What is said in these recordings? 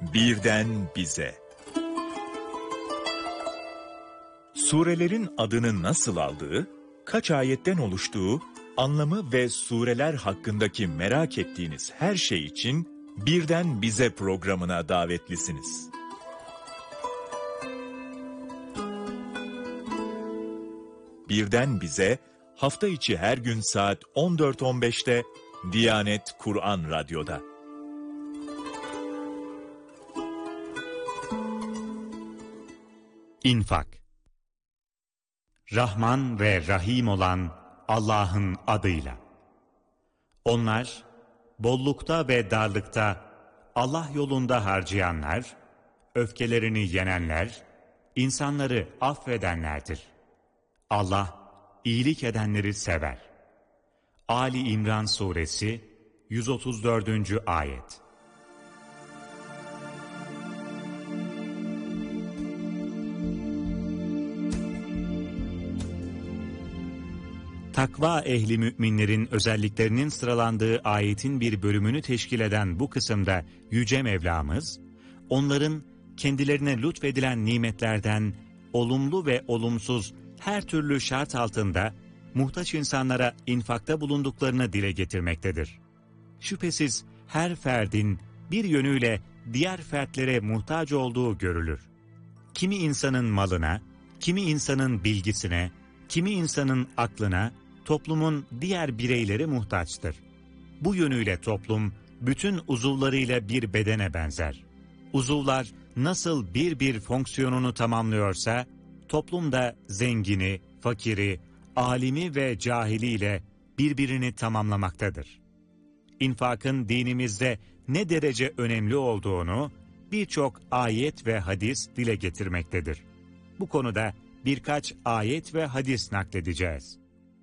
Birden bize. Surelerin adını nasıl aldığı, kaç ayetten oluştuğu, anlamı ve sureler hakkındaki merak ettiğiniz her şey için Birden Bize programına davetlisiniz. Birden Bize, hafta içi her gün saat 14.15'te Diyanet Kur'an Radyo'da. İnfak. Rahman ve Rahim olan Allah'ın adıyla. Onlar, bollukta ve darlıkta Allah yolunda harcayanlar, öfkelerini yenenler, insanları affedenlerdir. Allah, iyilik edenleri sever. Ali İmran Suresi 134. Ayet. Takva ehli müminlerin özelliklerinin sıralandığı ayetin bir bölümünü teşkil eden bu kısımda Yüce Mevlamız, onların kendilerine lütfedilen nimetlerden olumlu ve olumsuz her türlü şart altında muhtaç insanlara infakta bulunduklarını dile getirmektedir. Şüphesiz her ferdin bir yönüyle diğer fertlere muhtaç olduğu görülür. Kimi insanın malına, kimi insanın bilgisine, kimi insanın aklına, toplumun diğer bireyleri muhtaçtır. Bu yönüyle toplum, bütün uzuvlarıyla bir bedene benzer. Uzuvlar nasıl bir fonksiyonunu tamamlıyorsa, toplum da zengini, fakiri, alimi ve cahiliyle birbirini tamamlamaktadır. İnfakın dinimizde ne derece önemli olduğunu birçok ayet ve hadis dile getirmektedir. Bu konuda birkaç ayet ve hadis nakledeceğiz.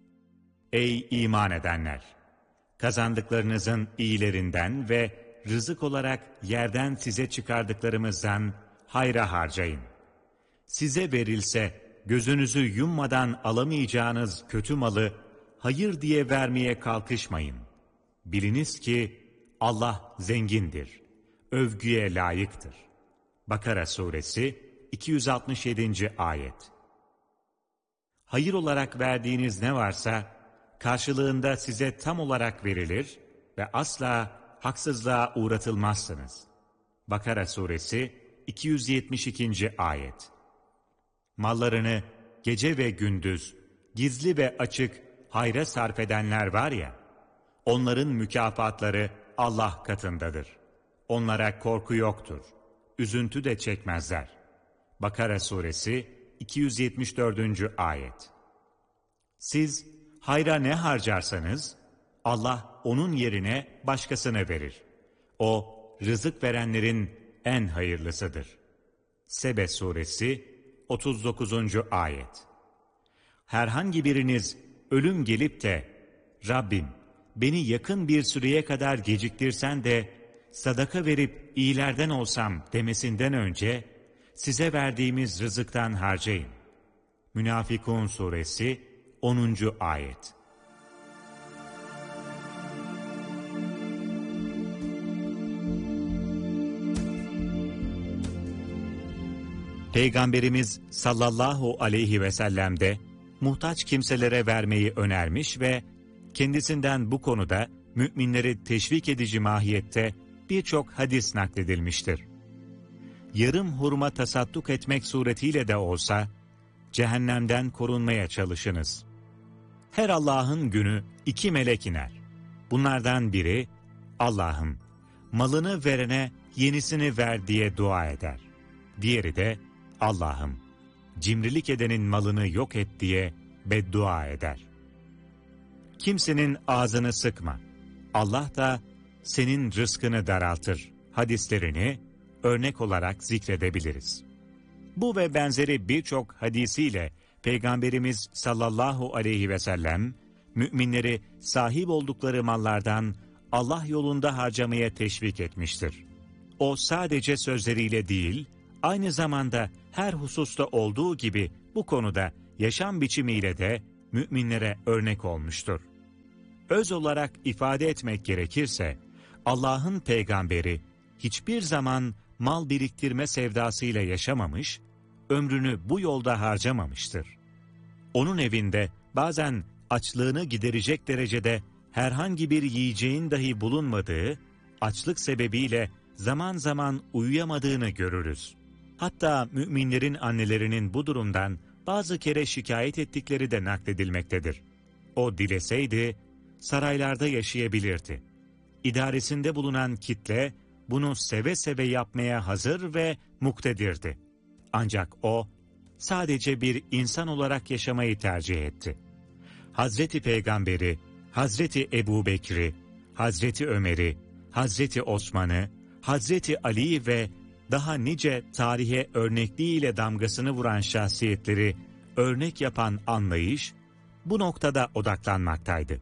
Ey iman edenler! Kazandıklarınızın iyilerinden ve rızık olarak yerden size çıkardıklarımızdan hayra harcayın. Size verilse gözünüzü yummadan alamayacağınız kötü malı hayır diye vermeye kalkışmayın. Biliniz ki Allah zengindir, övgüye layıktır. Bakara Suresi 267. Ayet. Hayır olarak verdiğiniz ne varsa karşılığında size tam olarak verilir ve asla haksızlığa uğratılmazsınız. Bakara Suresi 272. Ayet. Mallarını gece ve gündüz, gizli ve açık hayra sarf edenler var ya, onların mükafatları Allah katındadır. Onlara korku yoktur, üzüntü de çekmezler. Bakara Suresi 274. Ayet. Siz hayra ne harcarsanız, Allah onun yerine başkasına verir. O, rızık verenlerin en hayırlısıdır. Sebe Suresi 39. Ayet. Herhangi biriniz ölüm gelip de, Rabbim beni yakın bir süreye kadar geciktirsen de sadaka verip iyilerden olsam demesinden önce, size verdiğimiz rızıktan harcayın. Münafikun Suresi 10. Ayet. Peygamberimiz sallallahu aleyhi ve sellem de muhtaç kimselere vermeyi önermiş ve kendisinden bu konuda müminleri teşvik edici mahiyette birçok hadis nakledilmiştir. Yarım hurma tasadduk etmek suretiyle de olsa cehennemden korunmaya çalışınız. Her Allah'ın günü 2 melek iner. Bunlardan biri, Allah'ım malını verene yenisini ver diye dua eder. Diğeri de, Allah'ım cimrilik edenin malını yok et diye beddua eder. Kimsenin ağzını sıkma. Allah da senin rızkını daraltır. Hadislerini örnek olarak zikredebiliriz. Bu ve benzeri birçok hadisiyle Peygamberimiz sallallahu aleyhi ve sellem, müminleri sahip oldukları mallardan Allah yolunda harcamaya teşvik etmiştir. O sadece sözleriyle değil, aynı zamanda her hususta olduğu gibi bu konuda yaşam biçimiyle de müminlere örnek olmuştur. Öz olarak ifade etmek gerekirse, Allah'ın peygamberi hiçbir zaman mal biriktirme sevdasıyla yaşamamış, ömrünü bu yolda harcamamıştır. Onun evinde bazen açlığını giderecek derecede herhangi bir yiyeceğin dahi bulunmadığı, açlık sebebiyle zaman zaman uyuyamadığını görürüz. Hatta müminlerin annelerinin bu durumdan bazı kere şikayet ettikleri de nakledilmektedir. O dileseydi, saraylarda yaşayabilirdi. İdaresinde bulunan kitle, bunu seve seve yapmaya hazır ve muktedirdi. Ancak o, sadece bir insan olarak yaşamayı tercih etti. Hazreti Peygamberi, Hazreti Ebu Bekir'i, Hazreti Ömer'i, Hazreti Osman'ı, Hazreti Ali'yi ve daha nice tarihe örnekliğiyle damgasını vuran şahsiyetleri örnek yapan anlayış, bu noktada odaklanmaktaydı.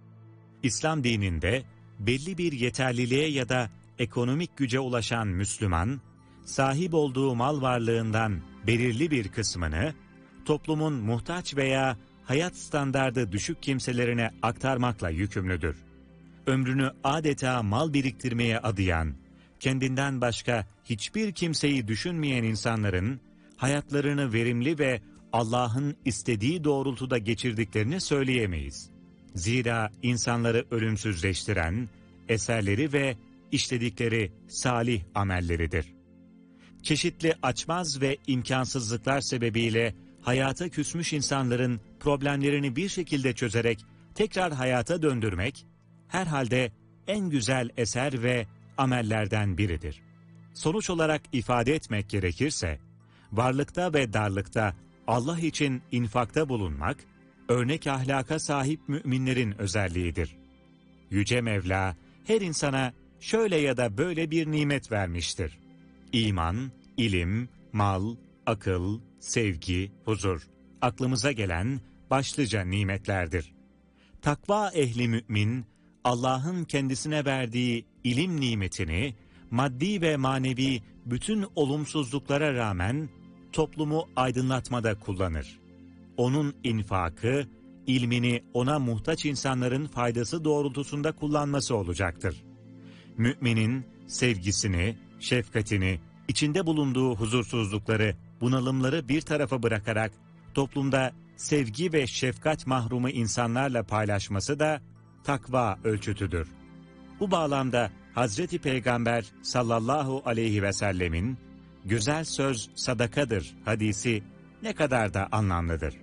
İslam dininde belli bir yeterliliğe ya da ekonomik güce ulaşan Müslüman, sahip olduğu mal varlığından belirli bir kısmını toplumun muhtaç veya hayat standardı düşük kimselerine aktarmakla yükümlüdür. Ömrünü adeta mal biriktirmeye adayan, kendinden başka hiçbir kimseyi düşünmeyen insanların hayatlarını verimli ve Allah'ın istediği doğrultuda geçirdiklerini söyleyemeyiz. Zira insanları ölümsüzleştiren eserleri ve işledikleri salih amelleridir. Çeşitli açmaz ve imkansızlıklar sebebiyle hayata küsmüş insanların problemlerini bir şekilde çözerek tekrar hayata döndürmek, herhalde en güzel eser ve amellerden biridir. Sonuç olarak ifade etmek gerekirse, varlıkta ve darlıkta Allah için infakta bulunmak, örnek ahlaka sahip müminlerin özelliğidir. Yüce Mevla, her insana şöyle ya da böyle bir nimet vermiştir. İman, ilim, mal, akıl, sevgi, huzur, aklımıza gelen başlıca nimetlerdir. Takva ehli mümin, Allah'ın kendisine verdiği ilim nimetini, maddi ve manevi bütün olumsuzluklara rağmen toplumu aydınlatmada kullanır. Onun infakı, ilmini ona muhtaç insanların faydası doğrultusunda kullanması olacaktır. Müminin sevgisini, şefkatini, içinde bulunduğu huzursuzlukları, bunalımları bir tarafa bırakarak toplumda sevgi ve şefkat mahrumu insanlarla paylaşması da takva ölçütüdür. Bu bağlamda Hazreti Peygamber sallallahu aleyhi ve sellemin güzel söz sadakadır hadisi ne kadar da anlamlıdır.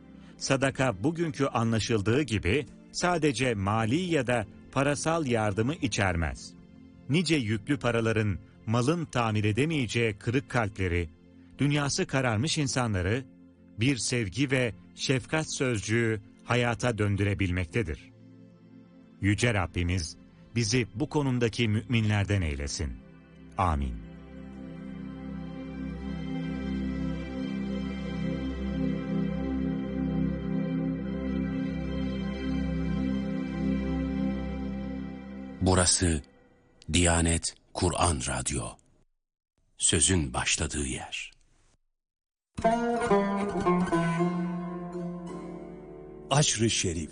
Sadaka bugünkü anlaşıldığı gibi sadece mali ya da parasal yardımı içermez. Nice yüklü paraların, malın tamir edemeyeceği kırık kalpleri, dünyası kararmış insanları bir sevgi ve şefkat sözcüğü hayata döndürebilmektedir. Yüce Rabbimiz bizi bu konumdaki müminlerden eylesin. Amin. Burası Diyanet Kur'an Radyo. Sözün başladığı yer. Aşr-ı Şerif.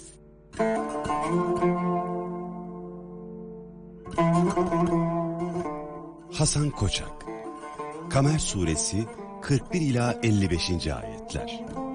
Hasan Koçak. Kamer Suresi 41 ila 55. ayetler.